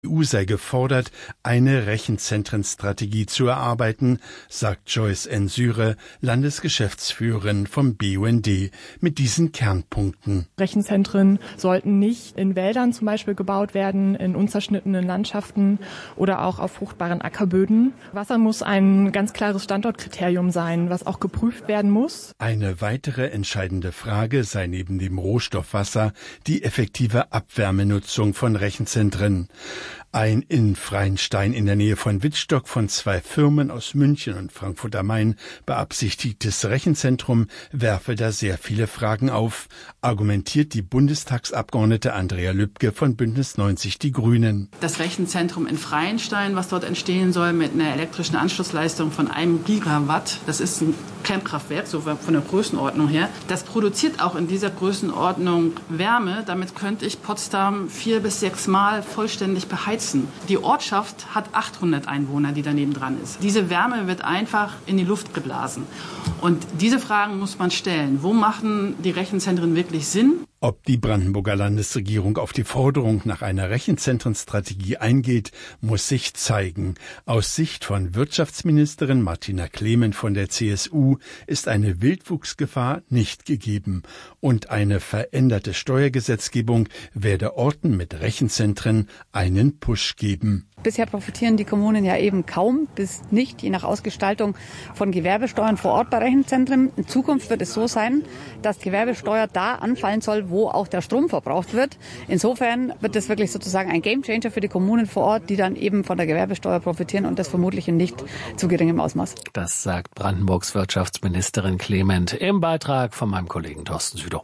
Die EU sei gefordert, eine Rechenzentrenstrategie zu erarbeiten, sagt Joyce Ensüre, Landesgeschäftsführerin vom BUND, mit diesen Kernpunkten. Rechenzentren sollten nicht in Wäldern zum Beispiel gebaut werden, in unzerschnittenen Landschaften oder auch auf fruchtbaren Ackerböden. Wasser muss ein ganz klares Standortkriterium sein, was auch geprüft werden muss. Eine weitere entscheidende Frage sei neben dem Rohstoff Wasser die effektive Abwärmenutzung von Rechenzentren. Ein in Freienstein in der Nähe von Wittstock von 2 Firmen aus München und Frankfurt am Main beabsichtigtes Rechenzentrum werfe da sehr viele Fragen auf, argumentiert die Bundestagsabgeordnete Andrea Lübke von Bündnis 90 Die Grünen. Das Rechenzentrum in Freienstein, was dort entstehen soll mit einer elektrischen Anschlussleistung von 1 Gigawatt, das ist ein Kernkraftwerk, so von der Größenordnung her. Das produziert auch in dieser Größenordnung Wärme. Damit könnte ich Potsdam 4 bis 6 Mal vollständig beheizen. Die Ortschaft hat 800 Einwohner, die daneben dran ist. Diese Wärme wird einfach in die Luft geblasen. Und diese Fragen muss man stellen. Wo machen die Rechenzentren wirklich Sinn? Ob die Brandenburger Landesregierung auf die Forderung nach einer Rechenzentrenstrategie eingeht, muss sich zeigen. Aus Sicht von Wirtschaftsministerin Martina Clement von der CSU ist eine Wildwuchsgefahr nicht gegeben. Und eine veränderte Steuergesetzgebung werde Orten mit Rechenzentren einen Push geben. Bisher profitieren die Kommunen ja eben kaum bis nicht, je nach Ausgestaltung von Gewerbesteuern vor Ort bei Rechenzentren. In Zukunft wird es so sein, dass Gewerbesteuer da anfallen soll, wo auch der Strom verbraucht wird. Insofern wird es wirklich sozusagen ein Gamechanger für die Kommunen vor Ort, die dann eben von der Gewerbesteuer profitieren und das vermutlich in nicht zu geringem Ausmaß. Das sagt Brandenburgs Wirtschaftsministerin Clement im Beitrag von meinem Kollegen Thorsten Südow.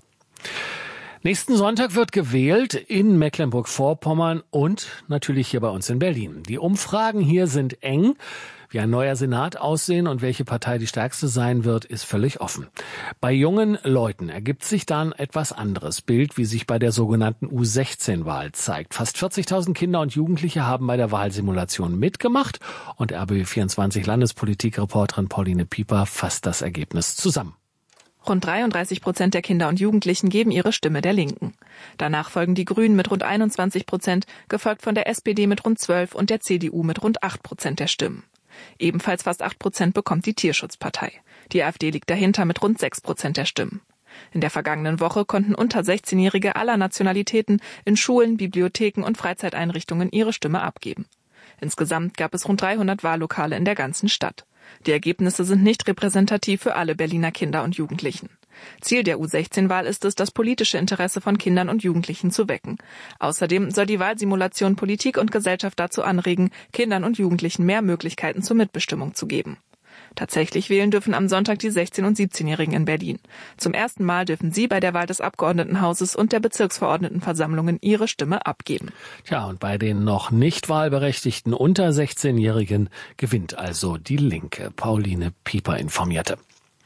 Nächsten Sonntag wird gewählt in Mecklenburg-Vorpommern und natürlich hier bei uns in Berlin. Die Umfragen hier sind eng. Wie ein neuer Senat aussehen und welche Partei die stärkste sein wird, ist völlig offen. Bei jungen Leuten ergibt sich dann etwas anderes Bild, wie sich bei der sogenannten U16-Wahl zeigt. Fast 40.000 Kinder und Jugendliche haben bei der Wahlsimulation mitgemacht und RBB24 Landespolitikreporterin Pauline Pieper fasst das Ergebnis zusammen. Rund 33% der Kinder und Jugendlichen geben ihre Stimme der Linken. Danach folgen die Grünen mit rund 21%, gefolgt von der SPD mit rund 12% und der CDU mit rund 8% der Stimmen. Ebenfalls fast 8% bekommt die Tierschutzpartei. Die AfD liegt dahinter mit rund 6% der Stimmen. In der vergangenen Woche konnten unter 16-Jährige aller Nationalitäten in Schulen, Bibliotheken und Freizeiteinrichtungen ihre Stimme abgeben. Insgesamt gab es rund 300 Wahllokale in der ganzen Stadt. Die Ergebnisse sind nicht repräsentativ für alle Berliner Kinder und Jugendlichen. Ziel der U16-Wahl ist es, das politische Interesse von Kindern und Jugendlichen zu wecken. Außerdem soll die Wahlsimulation Politik und Gesellschaft dazu anregen, Kindern und Jugendlichen mehr Möglichkeiten zur Mitbestimmung zu geben. Tatsächlich wählen dürfen am Sonntag die 16- und 17-Jährigen in Berlin. Zum ersten Mal dürfen sie bei der Wahl des Abgeordnetenhauses und der Bezirksverordnetenversammlungen ihre Stimme abgeben. Tja, und bei den noch nicht wahlberechtigten unter 16-Jährigen gewinnt also die Linke. Pauline Pieper informierte.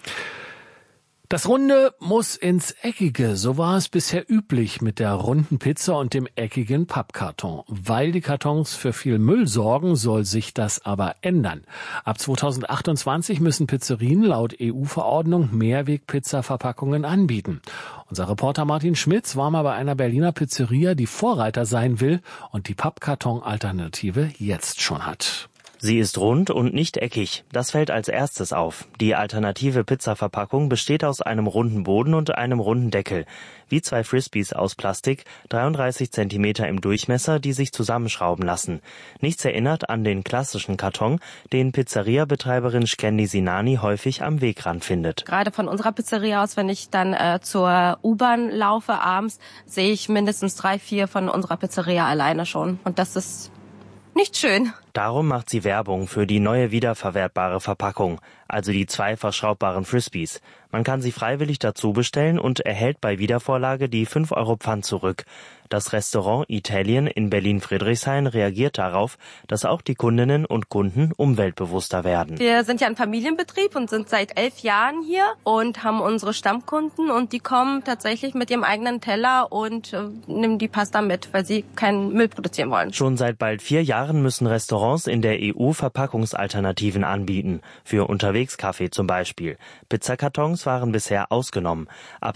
Das Runde muss ins Eckige, so war es bisher üblich mit der runden Pizza und dem eckigen Pappkarton. Weil die Kartons für viel Müll sorgen, soll sich das aber ändern. Ab 2028 müssen Pizzerien laut EU-Verordnung Mehrweg-Pizza-Verpackungen anbieten. Unser Reporter Martin Schmitz war mal bei einer Berliner Pizzeria, die Vorreiter sein will und die Pappkarton-Alternative jetzt schon hat. Sie ist rund und nicht eckig. Das fällt als erstes auf. Die alternative Pizzaverpackung besteht aus einem runden Boden und einem runden Deckel. Wie 2 Frisbees aus Plastik, 33 Zentimeter im Durchmesser, die sich zusammenschrauben lassen. Nichts erinnert an den klassischen Karton, den Pizzeria-Betreiberin Shkendi Sinani häufig am Wegrand findet. Gerade von unserer Pizzeria aus, wenn ich dann zur U-Bahn laufe abends, sehe ich mindestens 3, 4 von unserer Pizzeria alleine schon. Und das ist nicht schön. Darum macht sie Werbung für die neue wiederverwertbare Verpackung, also die 2 verschraubbaren Frisbees. Man kann sie freiwillig dazu bestellen und erhält bei Wiedervorlage die 5 € Pfand zurück. Das Restaurant Italien in Berlin-Friedrichshain reagiert darauf, dass auch die Kundinnen und Kunden umweltbewusster werden. Wir sind ja ein Familienbetrieb und sind seit 11 Jahren hier und haben unsere Stammkunden und die kommen tatsächlich mit ihrem eigenen Teller und nehmen die Pasta mit, weil sie keinen Müll produzieren wollen. Schon seit bald 4 Jahren müssen Restaurants Restaurants in der EU Verpackungsalternativen anbieten, für Unterwegskaffee zum Beispiel. Pizzakartons waren bisher ausgenommen. Ab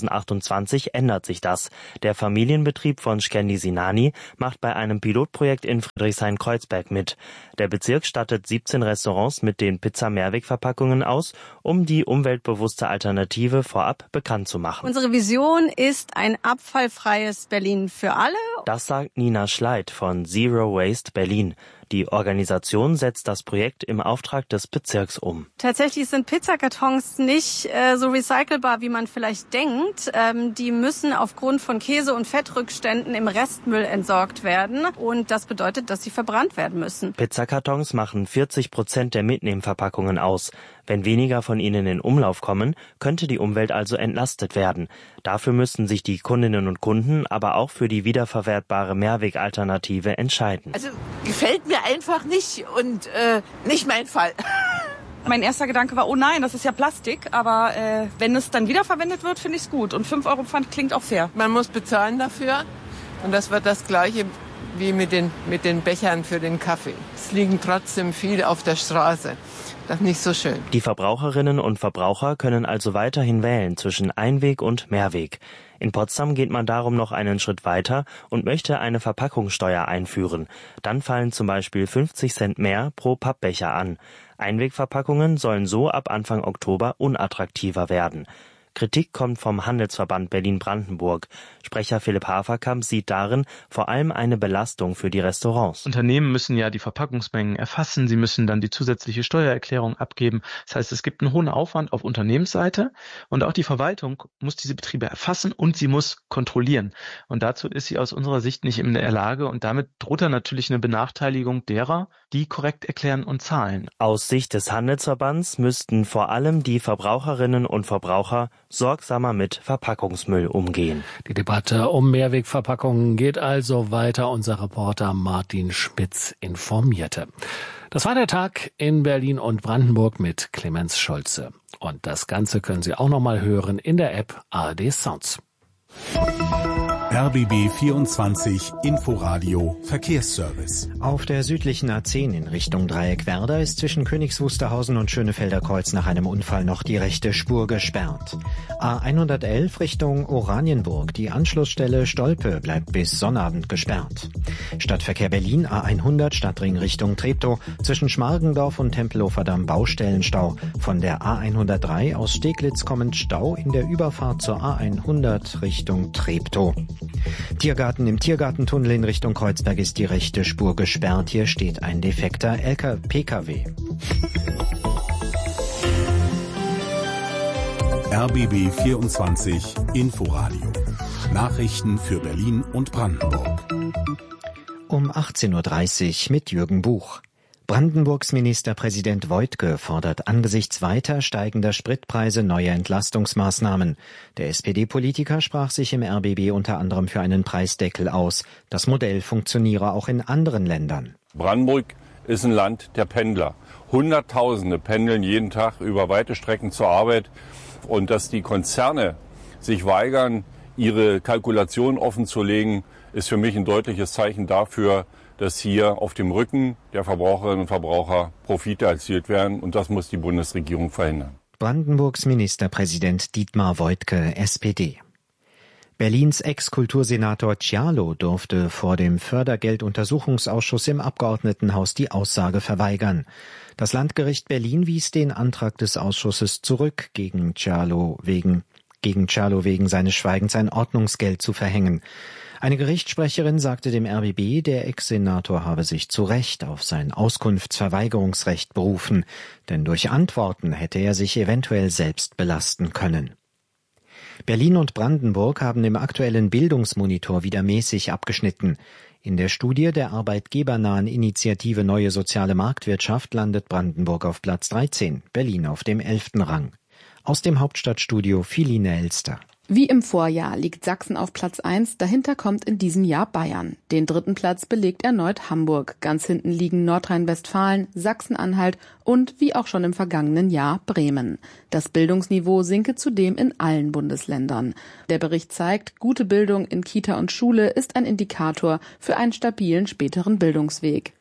2028 ändert sich das. Der Familienbetrieb von Skendi Sinani macht bei einem Pilotprojekt in Friedrichshain-Kreuzberg mit. Der Bezirk stattet 17 Restaurants mit den Pizza-Mehrwegverpackungen aus, um die umweltbewusste Alternative vorab bekannt zu machen. Unsere Vision ist ein abfallfreies Berlin für alle. Das sagt Nina Schleit von Zero Waste Berlin. Die Organisation setzt das Projekt im Auftrag des Bezirks um. Tatsächlich sind Pizzakartons nicht so recycelbar, wie man vielleicht denkt. Die müssen aufgrund von Käse- und Fettrückständen im Restmüll entsorgt werden. Und das bedeutet, dass sie verbrannt werden müssen. Pizzakartons machen 40% der Mitnehmverpackungen aus. Wenn weniger von ihnen in Umlauf kommen, könnte die Umwelt also entlastet werden. Dafür müssten sich die Kundinnen und Kunden aber auch für die wiederverwertbare Mehrwegalternative entscheiden. Also gefällt mir einfach nicht und nicht mein Fall. Mein erster Gedanke war, oh nein, das ist ja Plastik, aber wenn es dann wiederverwendet wird, finde ich es gut. Und 5 € Pfand klingt auch fair. Man muss bezahlen dafür und das wird das Gleiche wie mit den Bechern für den Kaffee. Es liegen trotzdem viele auf der Straße. Das ist nicht so schön. Die Verbraucherinnen und Verbraucher können also weiterhin wählen zwischen Einweg und Mehrweg. In Potsdam geht man darum noch einen Schritt weiter und möchte eine Verpackungssteuer einführen. Dann fallen zum Beispiel 50 Cent mehr pro Pappbecher an. Einwegverpackungen sollen so ab Anfang Oktober unattraktiver werden. Kritik kommt vom Handelsverband Berlin-Brandenburg. Sprecher Philipp Haferkamp sieht darin vor allem eine Belastung für die Restaurants. Unternehmen müssen ja die Verpackungsmengen erfassen, sie müssen dann die zusätzliche Steuererklärung abgeben. Das heißt, es gibt einen hohen Aufwand auf Unternehmensseite und auch die Verwaltung muss diese Betriebe erfassen und sie muss kontrollieren. Und dazu ist sie aus unserer Sicht nicht in der Lage und damit droht dann natürlich eine Benachteiligung derer, die korrekt erklären und zahlen. Aus Sicht des Handelsverbands müssten vor allem die Verbraucherinnen und Verbraucher sorgsamer mit Verpackungsmüll umgehen. Die Debatte um Mehrwegverpackungen geht also weiter. Unser Reporter Martin Spitz informierte. Das war der Tag in Berlin und Brandenburg mit Clemens Scholze. Und das Ganze können Sie auch noch mal hören in der App ARD Sounds. RBB 24 Inforadio Verkehrsservice. Auf der südlichen A10 in Richtung Dreieck-Werder ist zwischen Königs Wusterhausen und Schönefelder Kreuz nach einem Unfall noch die rechte Spur gesperrt. A111 Richtung Oranienburg. Die Anschlussstelle Stolpe bleibt bis Sonnabend gesperrt. Stadtverkehr Berlin A100 Stadtring Richtung Treptow. Zwischen Schmargendorf und Tempelhofer-Damm Baustellenstau. Von der A103 aus Steglitz kommend Stau in der Überfahrt zur A100 Richtung Treptow. Tiergarten im Tiergartentunnel in Richtung Kreuzberg ist die rechte Spur gesperrt. Hier steht ein defekter PKW. RBB 24 Inforadio. Nachrichten für Berlin und Brandenburg. Um 18.30 Uhr mit Jürgen Buch. Brandenburgs Ministerpräsident Woidke fordert angesichts weiter steigender Spritpreise neue Entlastungsmaßnahmen. Der SPD-Politiker sprach sich im RBB unter anderem für einen Preisdeckel aus. Das Modell funktioniere auch in anderen Ländern. Brandenburg ist ein Land der Pendler. Hunderttausende pendeln jeden Tag über weite Strecken zur Arbeit. Und dass die Konzerne sich weigern, ihre Kalkulationen offenzulegen, ist für mich ein deutliches Zeichen dafür, dass hier auf dem Rücken der Verbraucherinnen und Verbraucher Profite erzielt werden. Und das muss die Bundesregierung verhindern. Brandenburgs Ministerpräsident Dietmar Woidke, SPD. Berlins Ex-Kultursenator Cialo durfte vor dem Fördergelduntersuchungsausschuss im Abgeordnetenhaus die Aussage verweigern. Das Landgericht Berlin wies den Antrag des Ausschusses zurück, gegen Cialo wegen seines Schweigens ein Ordnungsgeld zu verhängen. Eine Gerichtssprecherin sagte dem RBB, der Ex-Senator habe sich zu Recht auf sein Auskunftsverweigerungsrecht berufen, denn durch Antworten hätte er sich eventuell selbst belasten können. Berlin und Brandenburg haben im aktuellen Bildungsmonitor wieder mäßig abgeschnitten. In der Studie der arbeitgebernahen Initiative Neue Soziale Marktwirtschaft landet Brandenburg auf Platz 13, Berlin auf dem 11. Rang. Aus dem Hauptstadtstudio Philine Elster. Wie im Vorjahr liegt Sachsen auf Platz 1, dahinter kommt in diesem Jahr Bayern. Den 3. Platz belegt erneut Hamburg. Ganz hinten liegen Nordrhein-Westfalen, Sachsen-Anhalt und, wie auch schon im vergangenen Jahr, Bremen. Das Bildungsniveau sinke zudem in allen Bundesländern. Der Bericht zeigt, gute Bildung in Kita und Schule ist ein Indikator für einen stabilen späteren Bildungsweg.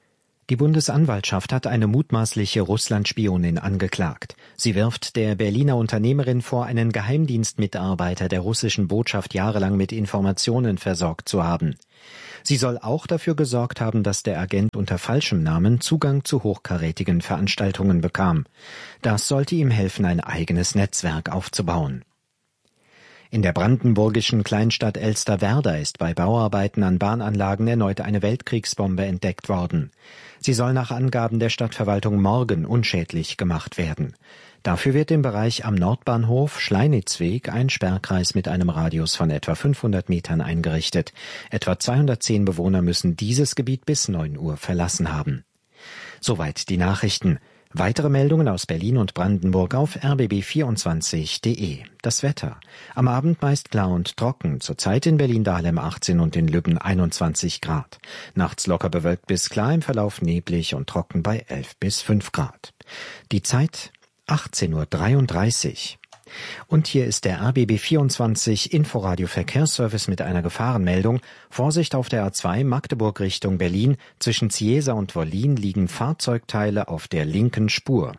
Die Bundesanwaltschaft hat eine mutmaßliche Russland-Spionin angeklagt. Sie wirft der Berliner Unternehmerin vor, einen Geheimdienstmitarbeiter der russischen Botschaft jahrelang mit Informationen versorgt zu haben. Sie soll auch dafür gesorgt haben, dass der Agent unter falschem Namen Zugang zu hochkarätigen Veranstaltungen bekam. Das sollte ihm helfen, ein eigenes Netzwerk aufzubauen. In der brandenburgischen Kleinstadt Elsterwerda ist bei Bauarbeiten an Bahnanlagen erneut eine Weltkriegsbombe entdeckt worden. Sie soll nach Angaben der Stadtverwaltung morgen unschädlich gemacht werden. Dafür wird im Bereich am Nordbahnhof Schleinitzweg ein Sperrkreis mit einem Radius von etwa 500 Metern eingerichtet. Etwa 210 Bewohner müssen dieses Gebiet bis 9 Uhr verlassen haben. Soweit die Nachrichten. Weitere Meldungen aus Berlin und Brandenburg auf rbb24.de. Das Wetter. Am Abend meist klar und trocken. Zurzeit in Berlin-Dahlem 18 und in Lübben 21 Grad. Nachts locker bewölkt bis klar, im Verlauf neblig und trocken bei 11 bis 5 Grad. Die Zeit 18:33 Uhr. Und hier ist der RBB24 Inforadio Verkehrsservice mit einer Gefahrenmeldung. Vorsicht auf der A2 Magdeburg Richtung Berlin. Zwischen Ziesa und Wollin liegen Fahrzeugteile auf der linken Spur.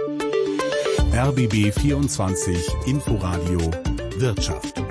RBB24 Inforadio Wirtschaft.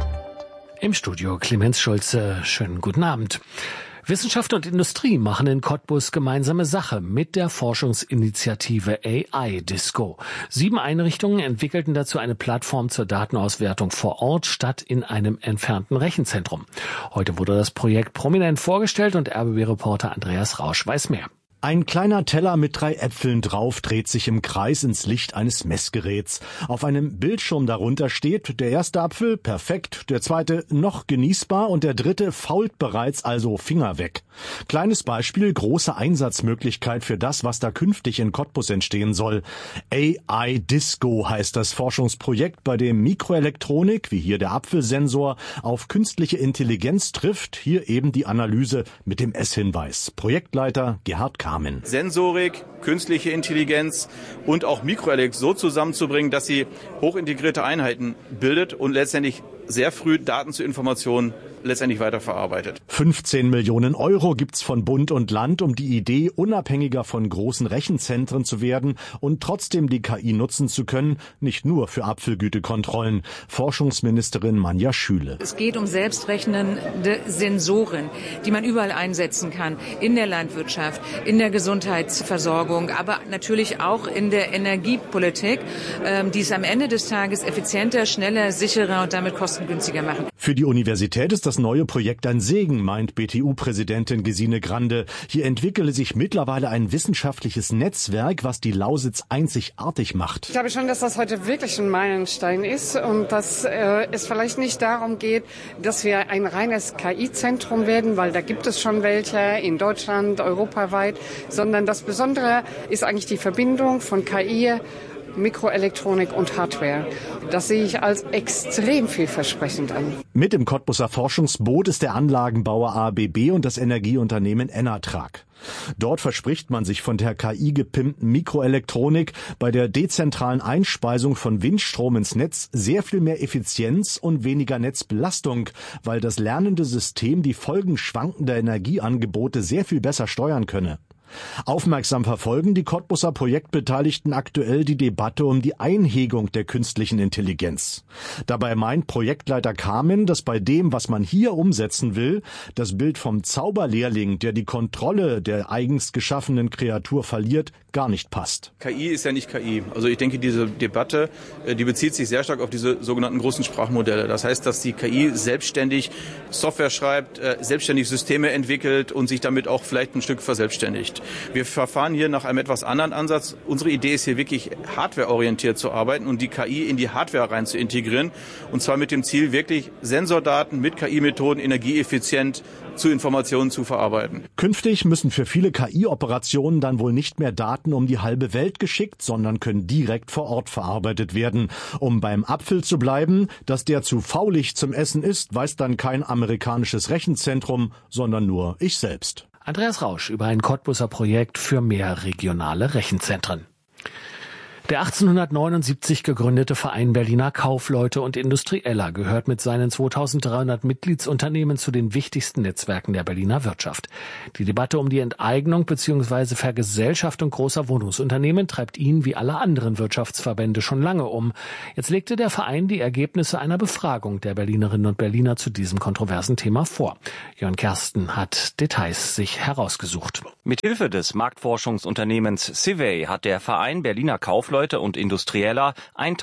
Im Studio Clemens Schulze. Schönen guten Abend. Wissenschaft und Industrie machen in Cottbus gemeinsame Sache mit der Forschungsinitiative AI Disco. 7 Einrichtungen entwickelten dazu eine Plattform zur Datenauswertung vor Ort statt in einem entfernten Rechenzentrum. Heute wurde das Projekt prominent vorgestellt und RBB-Reporter Andreas Rausch weiß mehr. Ein kleiner Teller mit 3 Äpfeln drauf dreht sich im Kreis ins Licht eines Messgeräts. Auf einem Bildschirm darunter steht, der erste Apfel perfekt, der zweite noch genießbar und der dritte fault bereits, also Finger weg. Kleines Beispiel, große Einsatzmöglichkeit für das, was da künftig in Cottbus entstehen soll. AI Disco heißt das Forschungsprojekt, bei dem Mikroelektronik, wie hier der Apfelsensor, auf künstliche Intelligenz trifft. Hier eben die Analyse mit dem S-Hinweis. Projektleiter Gerhard K. Sensorik, künstliche Intelligenz und auch Mikroelektronik so zusammenzubringen, dass sie hochintegrierte Einheiten bildet und letztendlich sehr früh Daten zu Informationen letztendlich weiterverarbeitet. 15 Millionen Euro gibt's von Bund und Land, um die Idee, unabhängiger von großen Rechenzentren zu werden und trotzdem die KI nutzen zu können, nicht nur für Apfelgütekontrollen. Forschungsministerin Manja Schüle. Es geht um selbstrechnende Sensoren, die man überall einsetzen kann, in der Landwirtschaft, in der Gesundheitsversorgung, aber natürlich auch in der Energiepolitik, die es am Ende des Tages effizienter, schneller, sicherer und damit kostengünstiger machen. Für die Universität ist das neue Projekt ein Segen, meint BTU-Präsidentin Gesine Grande. Hier entwickele sich mittlerweile ein wissenschaftliches Netzwerk, was die Lausitz einzigartig macht. Ich glaube schon, dass das heute wirklich ein Meilenstein ist und dass es vielleicht nicht darum geht, dass wir ein reines KI-Zentrum werden, weil da gibt es schon welche in Deutschland, europaweit, sondern das Besondere ist eigentlich die Verbindung von KI, Mikroelektronik und Hardware. Das sehe ich als extrem vielversprechend an. Mit dem Cottbuser Forschungsboot ist der Anlagenbauer ABB und das Energieunternehmen Enatrag. Dort verspricht man sich von der KI-gepimpten Mikroelektronik bei der dezentralen Einspeisung von Windstrom ins Netz sehr viel mehr Effizienz und weniger Netzbelastung, weil das lernende System die Folgen schwankender Energieangebote sehr viel besser steuern könne. Aufmerksam verfolgen die Cottbuser Projektbeteiligten aktuell die Debatte um die Einhegung der künstlichen Intelligenz. Dabei meint Projektleiter Kamen, dass bei dem, was man hier umsetzen will, das Bild vom Zauberlehrling, der die Kontrolle der eigens geschaffenen Kreatur verliert, gar nicht passt. KI ist ja nicht KI. Also ich denke, diese Debatte, die bezieht sich sehr stark auf diese sogenannten großen Sprachmodelle. Das heißt, dass die KI selbstständig Software schreibt, selbstständig Systeme entwickelt und sich damit auch vielleicht ein Stück verselbstständigt. Wir verfahren hier nach einem etwas anderen Ansatz. Unsere Idee ist hier wirklich hardwareorientiert zu arbeiten und die KI in die Hardware rein zu integrieren. Und zwar mit dem Ziel, wirklich Sensordaten mit KI-Methoden energieeffizient zu Informationen zu verarbeiten. Künftig müssen für viele KI-Operationen dann wohl nicht mehr Daten um die halbe Welt geschickt, sondern können direkt vor Ort verarbeitet werden. Um beim Apfel zu bleiben, dass der zu faulig zum Essen ist, weiß dann kein amerikanisches Rechenzentrum, sondern nur ich selbst. Andreas Rausch über ein Cottbuser Projekt für mehr regionale Rechenzentren. Der 1879 gegründete Verein Berliner Kaufleute und Industrieller gehört mit seinen 2300 Mitgliedsunternehmen zu den wichtigsten Netzwerken der Berliner Wirtschaft. Die Debatte um die Enteignung bzw. Vergesellschaftung großer Wohnungsunternehmen treibt ihn wie alle anderen Wirtschaftsverbände schon lange um. Jetzt legte der Verein die Ergebnisse einer Befragung der Berlinerinnen und Berliner zu diesem kontroversen Thema vor. Jörn Kersten hat Details sich herausgesucht. Mithilfe des Marktforschungsunternehmens Civey hat der Verein Berliner Kaufleute und Industrieller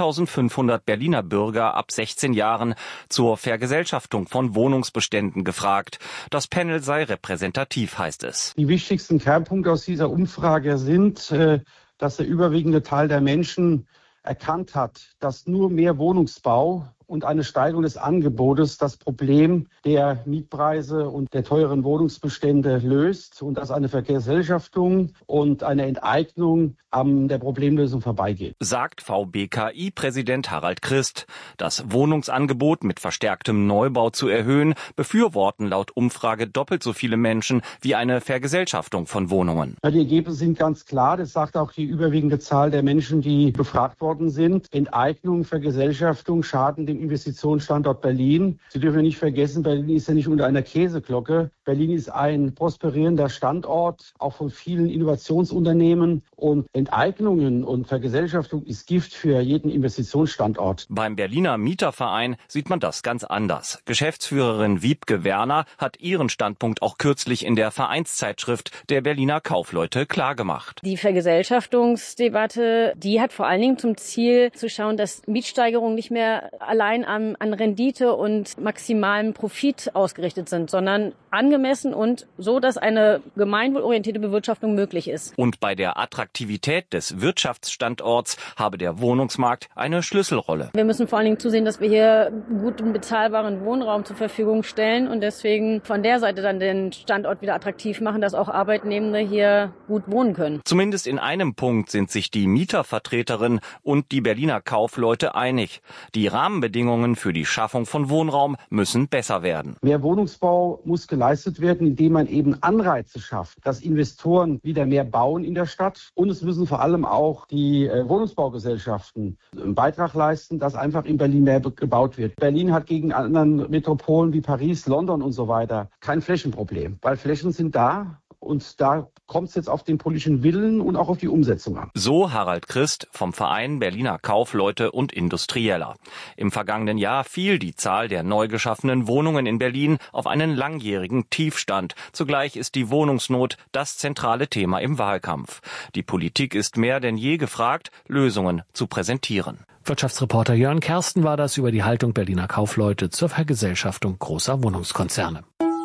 1500 Berliner Bürger ab 16 Jahren zur Vergesellschaftung von Wohnungsbeständen gefragt. Das Panel sei repräsentativ, heißt es. Die wichtigsten Kernpunkte aus dieser Umfrage sind, dass der überwiegende Teil der Menschen erkannt hat, dass nur mehr Wohnungsbau und eine Steigerung des Angebotes das Problem der Mietpreise und der teuren Wohnungsbestände löst und dass eine Vergesellschaftung und eine Enteignung an der Problemlösung vorbeigeht. Sagt VBKI-Präsident Harald Christ. Das Wohnungsangebot mit verstärktem Neubau zu erhöhen, befürworten laut Umfrage doppelt so viele Menschen wie eine Vergesellschaftung von Wohnungen. Ja, die Ergebnisse sind ganz klar. Das sagt auch die überwiegende Zahl der Menschen, die befragt worden sind. Enteignung, Vergesellschaftung schaden dem Investitionsstandort Berlin. Sie dürfen nicht vergessen, Berlin ist ja nicht unter einer Käseglocke. Berlin ist ein prosperierender Standort, auch von vielen Innovationsunternehmen. Und Enteignungen und Vergesellschaftung ist Gift für jeden Investitionsstandort. Beim Berliner Mieterverein sieht man das ganz anders. Geschäftsführerin Wiebke Werner hat ihren Standpunkt auch kürzlich in der Vereinszeitschrift der Berliner Kaufleute klargemacht. Die Vergesellschaftungsdebatte, die hat vor allen Dingen zum Ziel zu schauen, dass Mietsteigerungen nicht mehr allein an Rendite und maximalem Profit ausgerichtet sind, sondern angemessen und so, dass eine gemeinwohlorientierte Bewirtschaftung möglich ist. Und bei der Attraktivität des Wirtschaftsstandorts habe der Wohnungsmarkt eine Schlüsselrolle. Wir müssen vor allen Dingen zusehen, dass wir hier guten, bezahlbaren Wohnraum zur Verfügung stellen und deswegen von der Seite dann den Standort wieder attraktiv machen, dass auch Arbeitnehmende hier gut wohnen können. Zumindest in einem Punkt sind sich die Mietervertreterin und die Berliner Kaufleute einig. Die Rahmenbedingungen für die Schaffung von Wohnraum müssen besser werden. Mehr Wohnungsbau muss geleistet werden, indem man eben Anreize schafft, dass Investoren wieder mehr bauen in der Stadt. Und es müssen vor allem auch die Wohnungsbaugesellschaften einen Beitrag leisten, dass einfach in Berlin mehr gebaut wird. Berlin hat gegen anderen Metropolen wie Paris, London und so weiter kein Flächenproblem, weil Flächen sind da. Und da kommt es jetzt auf den politischen Willen und auch auf die Umsetzung an. So Harald Christ vom Verein Berliner Kaufleute und Industrieller. Im vergangenen Jahr fiel die Zahl der neu geschaffenen Wohnungen in Berlin auf einen langjährigen Tiefstand. Zugleich ist die Wohnungsnot das zentrale Thema im Wahlkampf. Die Politik ist mehr denn je gefragt, Lösungen zu präsentieren. Wirtschaftsreporter Jörn Kersten war das über die Haltung Berliner Kaufleute zur Vergesellschaftung großer Wohnungskonzerne.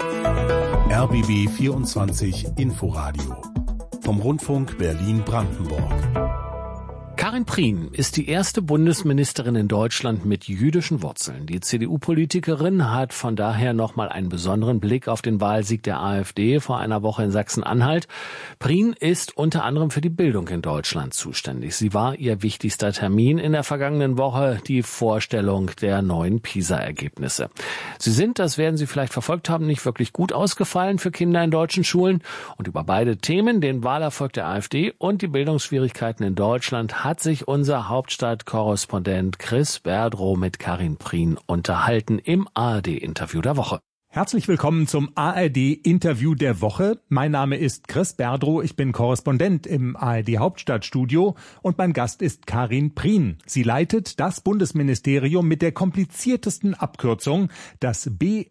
RBB 24 Inforadio vom Rundfunk Berlin-Brandenburg. Karin Prien ist die erste Bundesministerin in Deutschland mit jüdischen Wurzeln. Die CDU-Politikerin hat von daher nochmal einen besonderen Blick auf den Wahlsieg der AfD vor einer Woche in Sachsen-Anhalt. Prien ist unter anderem für die Bildung in Deutschland zuständig. Sie war ihr wichtigster Termin in der vergangenen Woche, die Vorstellung der neuen PISA-Ergebnisse. Sie sind, das werden Sie vielleicht verfolgt haben, nicht wirklich gut ausgefallen für Kinder in deutschen Schulen. Und über beide Themen, den Wahlerfolg der AfD und die Bildungsschwierigkeiten in Deutschland, hat sich unser Hauptstadtkorrespondent Chris Berdrow mit Karin Prien unterhalten im ARD-Interview der Woche. Herzlich willkommen zum ARD-Interview der Woche. Mein Name ist Chris Berdrow, ich bin Korrespondent im ARD-Hauptstadtstudio und mein Gast ist Karin Prien. Sie leitet das Bundesministerium mit der kompliziertesten Abkürzung, das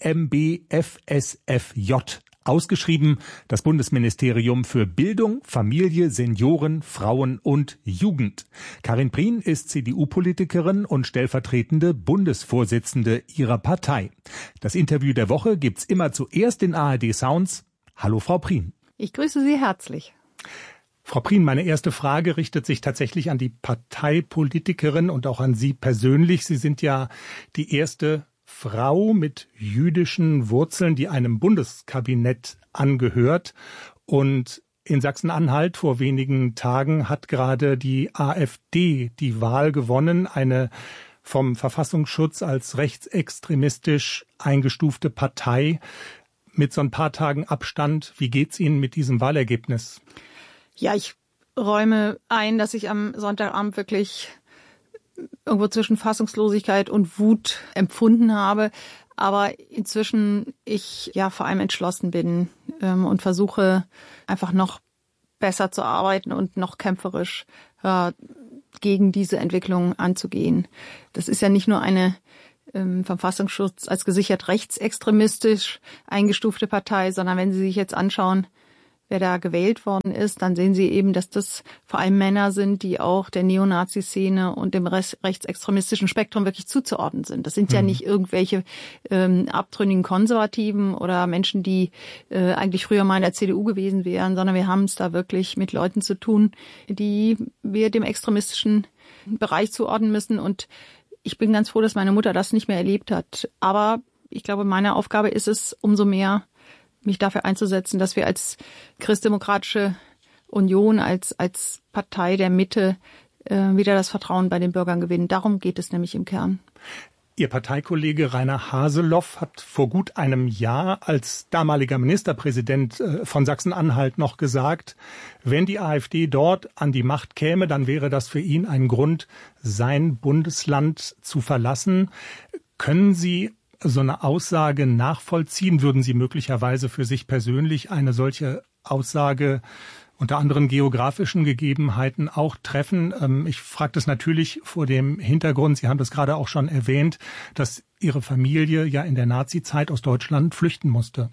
BMBFSFJ. Ausgeschrieben das Bundesministerium für Bildung, Familie, Senioren, Frauen und Jugend. Karin Prien ist CDU-Politikerin und stellvertretende Bundesvorsitzende ihrer Partei. Das Interview der Woche gibt's immer zuerst in ARD Sounds. Hallo Frau Prien. Ich grüße Sie herzlich. Frau Prien, meine erste Frage richtet sich tatsächlich an die Parteipolitikerin und auch an Sie persönlich. Sie sind ja die erste Frau mit jüdischen Wurzeln, die einem Bundeskabinett angehört. Und in Sachsen-Anhalt vor wenigen Tagen hat gerade die AfD die Wahl gewonnen, eine vom Verfassungsschutz als rechtsextremistisch eingestufte Partei mit so ein paar Tagen Abstand. Wie geht's Ihnen mit diesem Wahlergebnis? Ja, ich räume ein, dass ich am Sonntagabend wirklich irgendwo zwischen Fassungslosigkeit und Wut empfunden habe. Aber inzwischen ich vor allem entschlossen bin und versuche einfach noch besser zu arbeiten und noch kämpferisch gegen diese Entwicklung anzugehen. Das ist ja nicht nur eine vom Verfassungsschutz als gesichert rechtsextremistisch eingestufte Partei, sondern wenn Sie sich jetzt anschauen, wer da gewählt worden ist, dann sehen Sie eben, dass das vor allem Männer sind, die auch der Neonazi-Szene und dem rechtsextremistischen Spektrum wirklich zuzuordnen sind. Das sind ja nicht irgendwelche abtrünnigen Konservativen oder Menschen, die eigentlich früher mal in der CDU gewesen wären, sondern wir haben es da wirklich mit Leuten zu tun, die wir dem extremistischen Bereich zuordnen müssen. Und ich bin ganz froh, dass meine Mutter das nicht mehr erlebt hat. Aber ich glaube, meine Aufgabe ist es, umso mehr mich dafür einzusetzen, dass wir als Christdemokratische Union, als Partei der Mitte wieder das Vertrauen bei den Bürgern gewinnen. Darum geht es nämlich im Kern. Ihr Parteikollege Rainer Haseloff hat vor gut einem Jahr als damaliger Ministerpräsident von Sachsen-Anhalt noch gesagt, wenn die AfD dort an die Macht käme, dann wäre das für ihn ein Grund, sein Bundesland zu verlassen. Können Sie so eine Aussage nachvollziehen? Würden Sie möglicherweise für sich persönlich eine solche Aussage unter anderen geografischen Gegebenheiten auch treffen? Ich frage das natürlich vor dem Hintergrund, Sie haben das gerade auch schon erwähnt, dass Ihre Familie ja in der Nazi-Zeit aus Deutschland flüchten musste.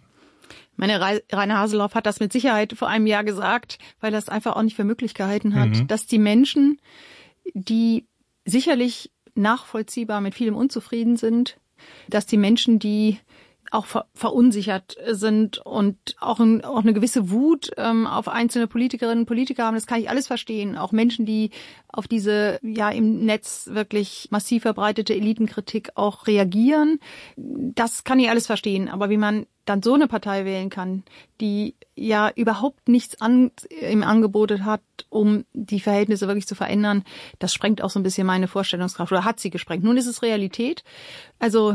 Rainer Haseloff hat das mit Sicherheit vor einem Jahr gesagt, weil er es einfach auch nicht für möglich gehalten hat, dass die Menschen, die sicherlich nachvollziehbar mit vielem unzufrieden sind, dass die Menschen, die auch verunsichert sind und auch eine gewisse Wut auf einzelne Politikerinnen und Politiker haben, das kann ich alles verstehen. Auch Menschen, die auf diese im Netz wirklich massiv verbreitete Elitenkritik auch reagieren, das kann ich alles verstehen. Aber wie man dann so eine Partei wählen kann, die ja überhaupt nichts im Angebot hat, um die Verhältnisse wirklich zu verändern, das sprengt auch so ein bisschen meine Vorstellungskraft oder hat sie gesprengt. Nun ist es Realität. Also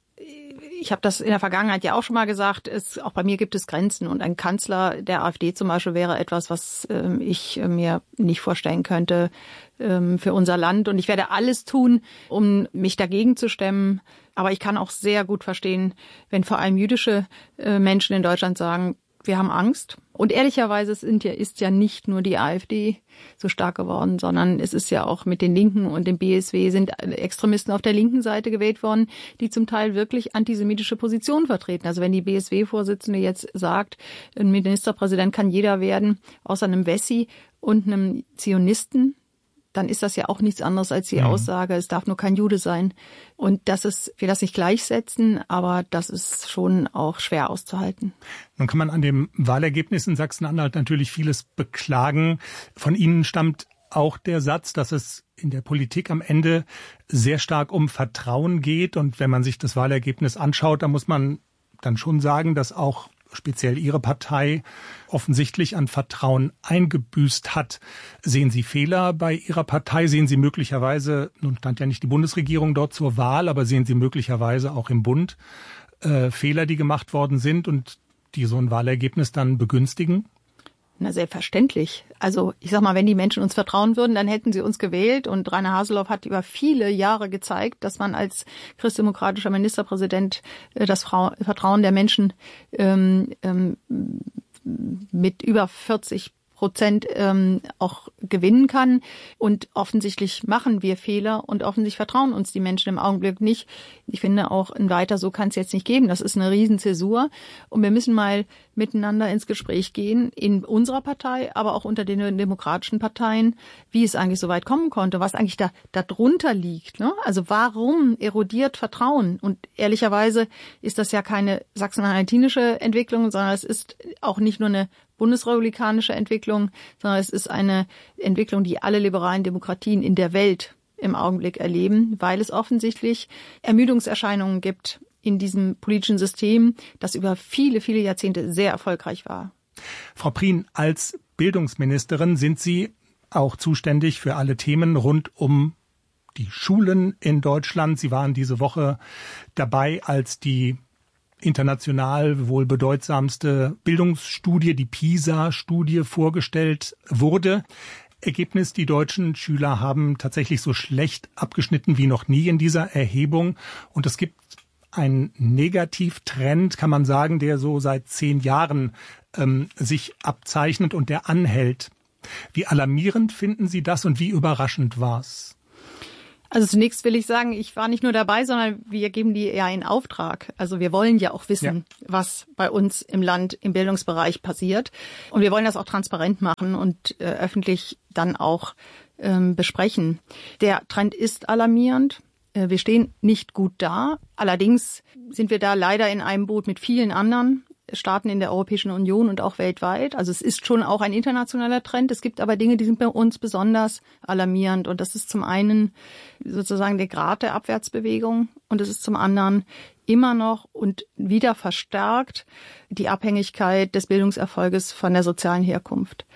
ich habe das in der Vergangenheit ja auch schon mal gesagt, auch bei mir gibt es Grenzen und ein Kanzler der AfD zum Beispiel wäre etwas, was ich mir nicht vorstellen könnte für unser Land. Und ich werde alles tun, um mich dagegen zu stemmen. Aber ich kann auch sehr gut verstehen, wenn vor allem jüdische Menschen in Deutschland sagen, wir haben Angst. Und ehrlicherweise ist ja nicht nur die AfD so stark geworden, sondern es ist ja auch mit den Linken und dem BSW sind Extremisten auf der linken Seite gewählt worden, die zum Teil wirklich antisemitische Positionen vertreten. Also wenn die BSW-Vorsitzende jetzt sagt, ein Ministerpräsident kann jeder werden, außer einem Wessi und einem Zionisten, dann ist das ja auch nichts anderes als die Aussage, es darf nur kein Jude sein. Und das ist, ich will das nicht gleichsetzen, aber das ist schon auch schwer auszuhalten. Nun kann man an dem Wahlergebnis in Sachsen-Anhalt natürlich vieles beklagen. Von Ihnen stammt auch der Satz, dass es in der Politik am Ende sehr stark um Vertrauen geht. Und wenn man sich das Wahlergebnis anschaut, dann muss man dann schon sagen, dass auch speziell Ihre Partei offensichtlich an Vertrauen eingebüßt hat. Sehen Sie Fehler bei Ihrer Partei? Sehen Sie möglicherweise, nun stand ja nicht die Bundesregierung dort zur Wahl, aber sehen Sie möglicherweise auch im Bund Fehler, die gemacht worden sind und die so ein Wahlergebnis dann begünstigen? Na, selbstverständlich. Also ich sag mal, wenn die Menschen uns vertrauen würden, dann hätten sie uns gewählt. Und Rainer Haseloff hat über viele Jahre gezeigt, dass man als christdemokratischer Ministerpräsident das Vertrauen der Menschen mit über 40% auch gewinnen kann. Und offensichtlich machen wir Fehler und offensichtlich vertrauen uns die Menschen im Augenblick nicht. Ich finde auch weiter so kann es jetzt nicht geben. Das ist eine Riesenzäsur. Und wir müssen mal miteinander ins Gespräch gehen, in unserer Partei, aber auch unter den demokratischen Parteien, wie es eigentlich so weit kommen konnte, was eigentlich da drunter liegt. Ne? Also warum erodiert Vertrauen? Und ehrlicherweise ist das ja keine sachsen-anhaltinische Entwicklung, sondern es ist auch nicht nur eine bundesrepublikanische Entwicklung, sondern es ist eine Entwicklung, die alle liberalen Demokratien in der Welt im Augenblick erleben, weil es offensichtlich Ermüdungserscheinungen gibt in diesem politischen System, das über viele, viele Jahrzehnte sehr erfolgreich war. Frau Prien, als Bildungsministerin sind Sie auch zuständig für alle Themen rund um die Schulen in Deutschland. Sie waren diese Woche dabei, als die international wohl bedeutsamste Bildungsstudie, die PISA-Studie, vorgestellt wurde. Ergebnis, die deutschen Schüler haben tatsächlich so schlecht abgeschnitten wie noch nie in dieser Erhebung. Und es gibt einen Negativtrend, kann man sagen, der so seit 10 Jahren sich abzeichnet und der anhält. Wie alarmierend finden Sie das und wie überraschend war es? Also zunächst will ich sagen, ich war nicht nur dabei, sondern wir geben die ja in Auftrag. Also wir wollen ja auch wissen, was bei uns im Land im Bildungsbereich passiert. Und wir wollen das auch transparent machen und öffentlich dann auch besprechen. Der Trend ist alarmierend. Wir stehen nicht gut da. Allerdings sind wir da leider in einem Boot mit vielen anderen Staaten in der Europäischen Union und auch weltweit. Also es ist schon auch ein internationaler Trend. Es gibt aber Dinge, die sind bei uns besonders alarmierend. Und das ist zum einen sozusagen der Grad der Abwärtsbewegung und es ist zum anderen immer noch und wieder verstärkt die Abhängigkeit des Bildungserfolges von der sozialen Herkunft.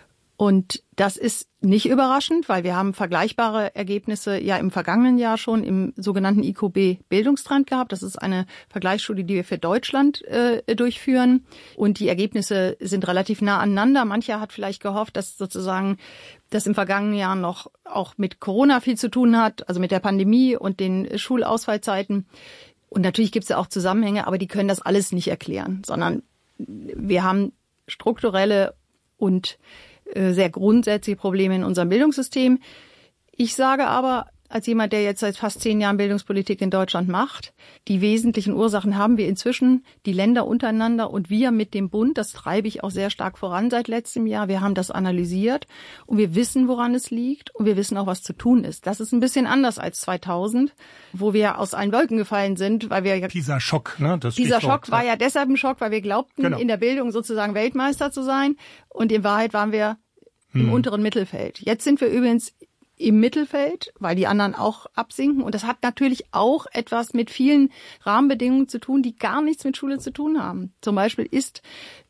Und das ist nicht überraschend, weil wir haben vergleichbare Ergebnisse ja im vergangenen Jahr schon im sogenannten IQB-Bildungstrend gehabt. Das ist eine Vergleichsstudie, die wir für Deutschland durchführen. Und die Ergebnisse sind relativ nah aneinander. Mancher hat vielleicht gehofft, dass sozusagen das im vergangenen Jahr noch auch mit Corona viel zu tun hat, also mit der Pandemie und den Schulausfallzeiten. Und natürlich gibt es ja auch Zusammenhänge, aber die können das alles nicht erklären, sondern wir haben strukturelle und sehr grundsätzliche Probleme in unserem Bildungssystem. Ich sage aber, als jemand, der jetzt seit fast 10 Jahren Bildungspolitik in Deutschland macht, die wesentlichen Ursachen haben wir inzwischen, die Länder untereinander und wir mit dem Bund. Das treibe ich auch sehr stark voran seit letztem Jahr. Wir haben das analysiert und wir wissen, woran es liegt und wir wissen auch, was zu tun ist. Das ist ein bisschen anders als 2000, wo wir aus allen Wolken gefallen sind, weil wir dieser Schock, ne? Dieser Schock war ja deshalb ein Schock, weil wir glaubten, in der Bildung sozusagen Weltmeister zu sein und in Wahrheit waren wir im unteren Mittelfeld. Jetzt sind wir übrigens im Mittelfeld, weil die anderen auch absinken. Und das hat natürlich auch etwas mit vielen Rahmenbedingungen zu tun, die gar nichts mit Schule zu tun haben. Zum Beispiel ist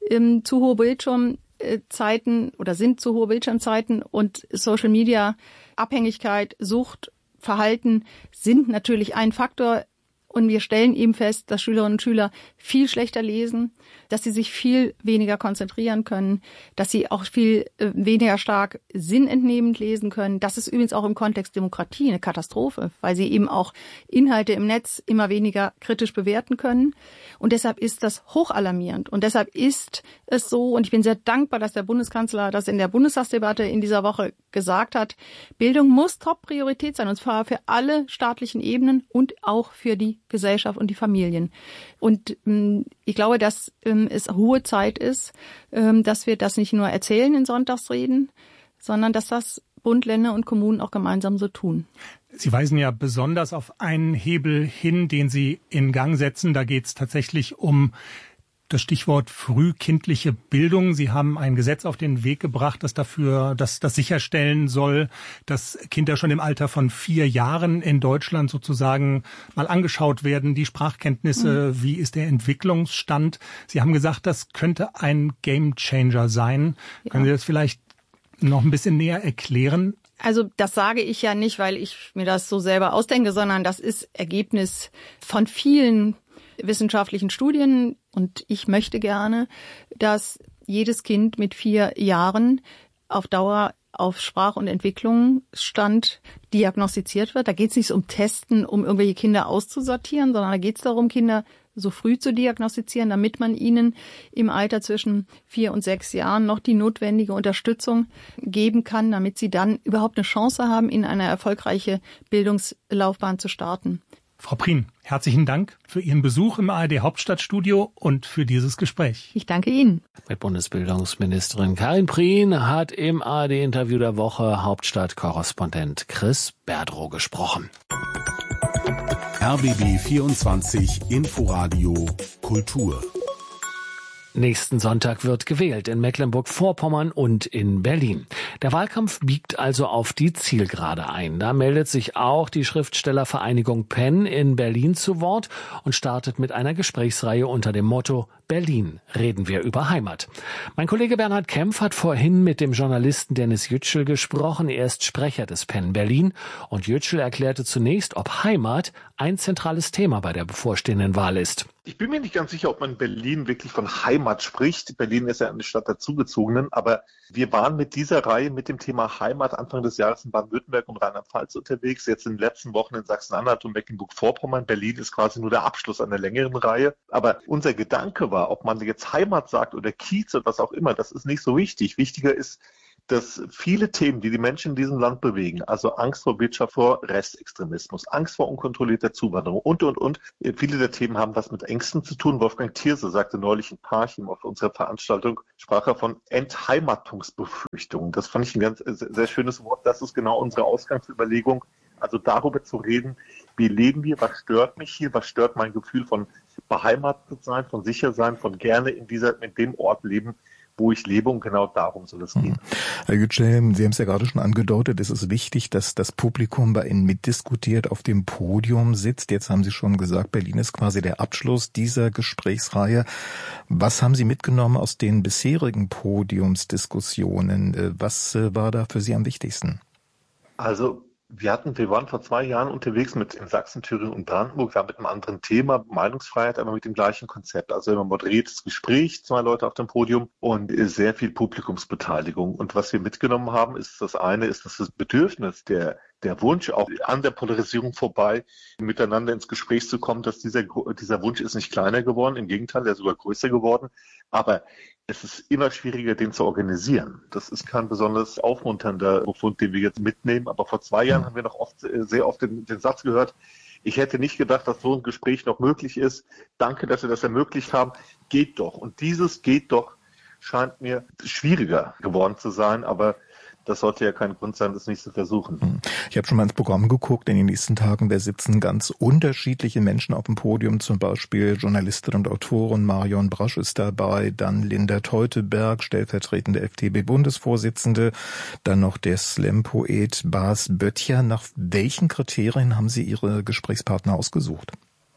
zu hohe Bildschirmzeiten oder sind zu hohe Bildschirmzeiten und Social Media Abhängigkeit, Sucht, Verhalten sind natürlich ein Faktor. Und wir stellen eben fest, dass Schülerinnen und Schüler viel schlechter lesen, dass sie sich viel weniger konzentrieren können, dass sie auch viel weniger stark sinnentnehmend lesen können. Das ist übrigens auch im Kontext Demokratie eine Katastrophe, weil sie eben auch Inhalte im Netz immer weniger kritisch bewerten können. Und deshalb ist das hochalarmierend. Und deshalb ist es so, und ich bin sehr dankbar, dass der Bundeskanzler das in der Bundestagsdebatte in dieser Woche gesagt hat, Bildung muss Top-Priorität sein, und zwar für alle staatlichen Ebenen und auch für die Gesellschaft und die Familien. Und ich glaube, dass es hohe Zeit ist, dass wir das nicht nur erzählen in Sonntagsreden, sondern dass das Bund, Länder und Kommunen auch gemeinsam so tun. Sie weisen ja besonders auf einen Hebel hin, den Sie in Gang setzen. Da geht es tatsächlich um das Stichwort frühkindliche Bildung. Sie haben ein Gesetz auf den Weg gebracht, das sicherstellen soll, dass Kinder schon im Alter von 4 Jahren in Deutschland sozusagen mal angeschaut werden, die Sprachkenntnisse, wie ist der Entwicklungsstand. Sie haben gesagt, das könnte ein Gamechanger sein. Ja. Können Sie das vielleicht noch ein bisschen näher erklären? Also das sage ich ja nicht, weil ich mir das so selber ausdenke, sondern das ist Ergebnis von vielen wissenschaftlichen Studien. Und ich möchte gerne, dass jedes Kind mit 4 Jahren auf Dauer auf Sprach- und Entwicklungsstand diagnostiziert wird. Da geht es nicht um Testen, um irgendwelche Kinder auszusortieren, sondern da geht es darum, Kinder so früh zu diagnostizieren, damit man ihnen im Alter zwischen 4 und 6 Jahren noch die notwendige Unterstützung geben kann, damit sie dann überhaupt eine Chance haben, in eine erfolgreiche Bildungslaufbahn zu starten. Frau Prien, herzlichen Dank für Ihren Besuch im ARD Hauptstadtstudio und für dieses Gespräch. Ich danke Ihnen. Mit Bundesbildungsministerin Karin Prien hat im ARD-Interview der Woche Hauptstadtkorrespondent Chris Berdrow gesprochen. RBB 24 Inforadio Kultur. Nächsten Sonntag wird gewählt in Mecklenburg-Vorpommern und in Berlin. Der Wahlkampf biegt also auf die Zielgerade ein. Da meldet sich auch die Schriftstellervereinigung PEN in Berlin zu Wort und startet mit einer Gesprächsreihe unter dem Motto Berlin, reden wir über Heimat. Mein Kollege Bernhard Kempf hat vorhin mit dem Journalisten Dennis Yücel gesprochen. Er ist Sprecher des PEN Berlin und Yücel erklärte zunächst, ob Heimat ein zentrales Thema bei der bevorstehenden Wahl ist. Ich bin mir nicht ganz sicher, ob man in Berlin wirklich von Heimat spricht. Berlin ist ja eine Stadt der Zugezogenen, aber wir waren mit dieser Reihe mit dem Thema Heimat Anfang des Jahres in Baden-Württemberg und Rheinland-Pfalz unterwegs, jetzt in den letzten Wochen in Sachsen-Anhalt und Mecklenburg-Vorpommern. Berlin ist quasi nur der Abschluss einer längeren Reihe. Aber unser Gedanke war, ob man jetzt Heimat sagt oder Kiez oder was auch immer, das ist nicht so wichtig. Wichtiger ist, dass viele Themen, die die Menschen in diesem Land bewegen, also Angst vor Wirtschaft, vor Rechtsextremismus, Angst vor unkontrollierter Zuwanderung und, viele der Themen haben was mit Ängsten zu tun. Wolfgang Thierse sagte neulich in Parchim auf unserer Veranstaltung, sprach er von Entheimatungsbefürchtungen. Das fand ich ein ganz sehr schönes Wort. Das ist genau unsere Ausgangsüberlegung. Also darüber zu reden, wie leben wir, was stört mich hier, was stört mein Gefühl von beheimatet sein, von sicher sein, von gerne in dem Ort leben, wo ich lebe, und genau darum soll es gehen. Herr Yücel, Sie haben es ja gerade schon angedeutet, es ist wichtig, dass das Publikum bei Ihnen mitdiskutiert, auf dem Podium sitzt. Jetzt haben Sie schon gesagt, Berlin ist quasi der Abschluss dieser Gesprächsreihe. Was haben Sie mitgenommen aus den bisherigen Podiumsdiskussionen? Was war da für Sie am wichtigsten? Also wir waren vor 2 Jahren unterwegs in Sachsen, Thüringen und Brandenburg, da mit einem anderen Thema, Meinungsfreiheit, aber mit dem gleichen Konzept. Also immer moderiertes Gespräch, 2 Leute auf dem Podium und sehr viel Publikumsbeteiligung. Und was wir mitgenommen haben, ist das Bedürfnis, der Wunsch, auch an der Polarisierung vorbei, miteinander ins Gespräch zu kommen, dass dieser Wunsch ist nicht kleiner geworden, im Gegenteil, der ist sogar größer geworden. Aber es ist immer schwieriger, den zu organisieren. Das ist kein besonders aufmunternder Befund, den wir jetzt mitnehmen. Aber vor 2 Jahren haben wir noch sehr oft den Satz gehört, ich hätte nicht gedacht, dass so ein Gespräch noch möglich ist. Danke, dass Sie das ermöglicht haben. Geht doch. Und dieses geht doch scheint mir schwieriger geworden zu sein, aber das sollte ja kein Grund sein, das nicht zu versuchen. Ich habe schon mal ins Programm geguckt. In den nächsten Tagen, da sitzen ganz unterschiedliche Menschen auf dem Podium. Zum Beispiel Journalistin und Autorin Marion Brasch ist dabei, dann Linda Teuteberg, stellvertretende FDP-Bundesvorsitzende, dann noch der Slam-Poet Bas Böttcher. Nach welchen Kriterien haben Sie Ihre Gesprächspartner ausgesucht?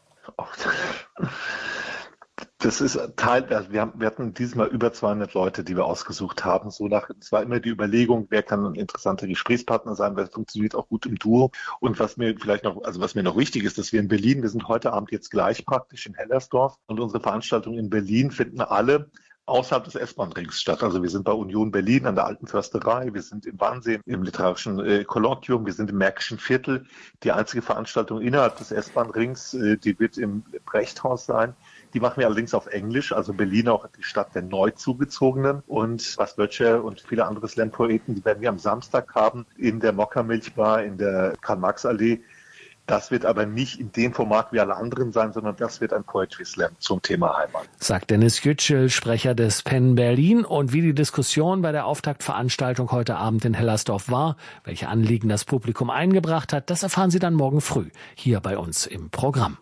Das ist wir hatten diesmal über 200 Leute, die wir ausgesucht haben. Es war immer die Überlegung, wer kann ein interessanter Gesprächspartner sein, wer funktioniert auch gut im Duo. Und was mir noch wichtig ist, dass wir in Berlin, wir sind heute Abend jetzt gleich praktisch in Hellersdorf und unsere Veranstaltungen in Berlin finden alle außerhalb des S-Bahn-Rings statt. Also wir sind bei Union Berlin an der Alten Försterei, wir sind im Wannsee im literarischen Kolloquium, wir sind im Märkischen Viertel. Die einzige Veranstaltung innerhalb des S-Bahn-Rings, die wird im Brechthaus sein. Die machen wir allerdings auf Englisch, also Berlin auch die Stadt der Neuzugezogenen. Und Bas Böttcher und viele andere Slam-Poeten, die werden wir am Samstag haben in der Mokka-Milchbar in der Karl-Marx-Allee. Das wird aber nicht in dem Format wie alle anderen sein, sondern das wird ein Poetry Slam zum Thema Heimat. Sagt Dennis Yücel, Sprecher des PEN Berlin. Und wie die Diskussion bei der Auftaktveranstaltung heute Abend in Hellersdorf war, welche Anliegen das Publikum eingebracht hat, das erfahren Sie dann morgen früh hier bei uns im Programm.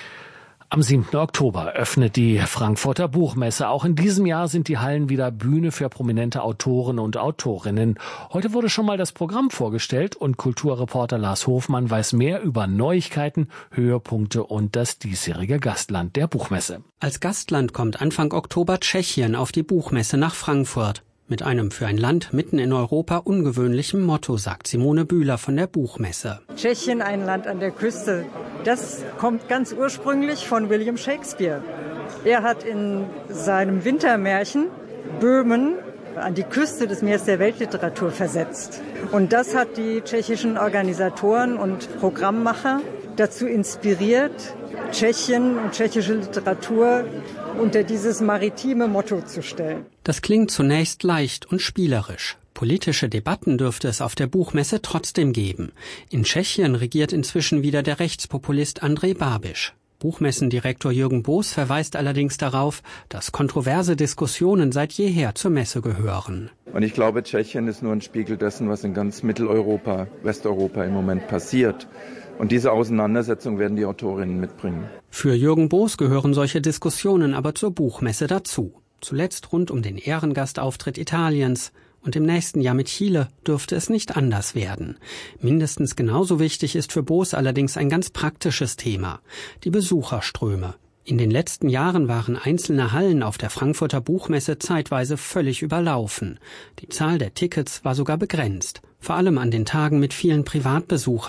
Am 7. Oktober öffnet die Frankfurter Buchmesse. Auch in diesem Jahr sind die Hallen wieder Bühne für prominente Autoren und Autorinnen. Heute wurde schon mal das Programm vorgestellt und Kulturreporter Lars Hofmann weiß mehr über Neuigkeiten, Höhepunkte und das diesjährige Gastland der Buchmesse. Als Gastland kommt Anfang Oktober Tschechien auf die Buchmesse nach Frankfurt. Mit einem für ein Land mitten in Europa ungewöhnlichen Motto, sagt Simone Bühler von der Buchmesse. Tschechien, ein Land an der Küste, das kommt ganz ursprünglich von William Shakespeare. Er hat in seinem Wintermärchen Böhmen an die Küste des Meeres der Weltliteratur versetzt. Und das hat die tschechischen Organisatoren und Programmmacher dazu inspiriert, Tschechien und tschechische Literatur unter dieses maritime Motto zu stellen. Das klingt zunächst leicht und spielerisch. Politische Debatten dürfte es auf der Buchmesse trotzdem geben. In Tschechien regiert inzwischen wieder der Rechtspopulist Andrej Babiš. Buchmessendirektor Jürgen Boos verweist allerdings darauf, dass kontroverse Diskussionen seit jeher zur Messe gehören. Und ich glaube, Tschechien ist nur ein Spiegel dessen, was in ganz Mitteleuropa, Westeuropa im Moment passiert. Und diese Auseinandersetzung werden die Autorinnen mitbringen. Für Jürgen Boos gehören solche Diskussionen aber zur Buchmesse dazu. Zuletzt rund um den Ehrengastauftritt Italiens. Und im nächsten Jahr mit Chile dürfte es nicht anders werden. Mindestens genauso wichtig ist für Boos allerdings ein ganz praktisches Thema: die Besucherströme. In den letzten Jahren waren einzelne Hallen auf der Frankfurter Buchmesse zeitweise völlig überlaufen. Die Zahl der Tickets war sogar begrenzt, vor allem an den Tagen mit vielen Privatbesuchern.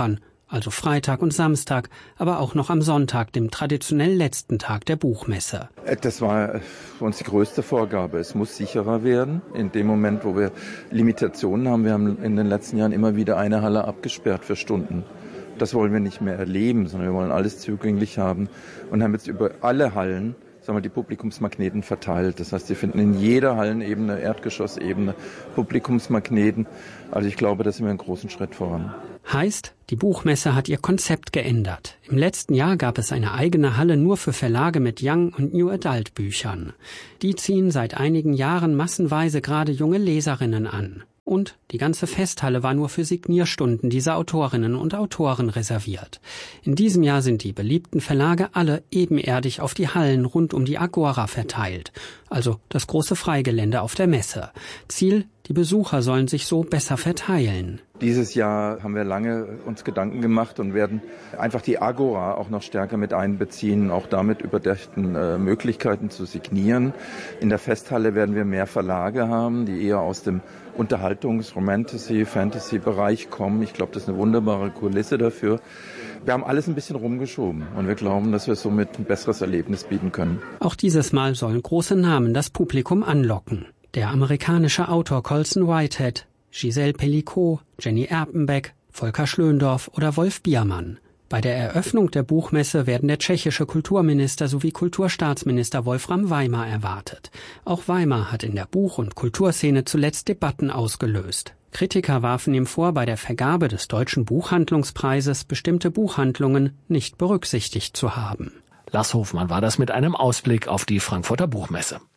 also Freitag und Samstag, aber auch noch am Sonntag, dem traditionell letzten Tag der Buchmesse. Das war für uns die größte Vorgabe. Es muss sicherer werden. In dem Moment, wo wir Limitationen haben, wir haben in den letzten Jahren immer wieder eine Halle abgesperrt für Stunden. Das wollen wir nicht mehr erleben, sondern wir wollen alles zugänglich haben und haben jetzt über alle Hallen, sagen wir, die Publikumsmagneten verteilt. Das heißt, Sie finden in jeder Hallenebene, Erdgeschossebene Publikumsmagneten. Also ich glaube, da sind wir einen großen Schritt voran. Heißt, die Buchmesse hat ihr Konzept geändert. Im letzten Jahr gab es eine eigene Halle nur für Verlage mit Young- und New Adult Büchern. Die ziehen seit einigen Jahren massenweise gerade junge Leserinnen an. Und die ganze Festhalle war nur für Signierstunden dieser Autorinnen und Autoren reserviert. In diesem Jahr sind die beliebten Verlage alle ebenerdig auf die Hallen rund um die Agora verteilt, also das große Freigelände auf der Messe. Ziel: die Besucher sollen sich so besser verteilen. Dieses Jahr haben wir lange uns Gedanken gemacht und werden einfach die Agora auch noch stärker mit einbeziehen, auch damit überdachten Möglichkeiten zu signieren. In der Festhalle werden wir mehr Verlage haben, die eher aus dem Unterhaltungs-, Romantasy-, Fantasy-Bereich kommen. Ich glaube, das ist eine wunderbare Kulisse dafür. Wir haben alles ein bisschen rumgeschoben und wir glauben, dass wir somit ein besseres Erlebnis bieten können. Auch dieses Mal sollen große Namen das Publikum anlocken. Der amerikanische Autor Colson Whitehead, Giselle Pellicot, Jenny Erpenbeck, Volker Schlöndorff oder Wolf Biermann. Bei der Eröffnung der Buchmesse werden der tschechische Kulturminister sowie Kulturstaatsminister Wolfram Weimar erwartet. Auch Weimar hat in der Buch- und Kulturszene zuletzt Debatten ausgelöst. Kritiker warfen ihm vor, bei der Vergabe des Deutschen Buchhandlungspreises bestimmte Buchhandlungen nicht berücksichtigt zu haben. Lars Hofmann war das mit einem Ausblick auf die Frankfurter Buchmesse.